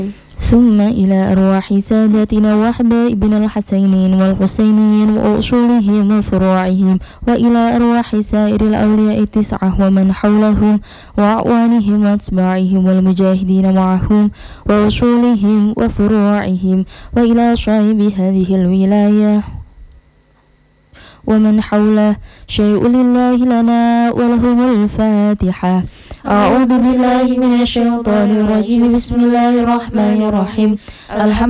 ثم إلى أرواح سادتنا وأحبابنا الحسينين والحسينين وأصولهم وفروعهم، وإلى أرواح سائر الأولياء التسعة ومن حولهم وأعوانهم وأتباعهم والمجاهدين معهم وأصولهم وفروعهم، وإلى صاحب هذه الولاية ومن حوله. شيء لله لنا ولهم الفاتحة. أعوذ بالله من الشيطان الرجيم. بسم الله الرحمن الرحيم. الحمد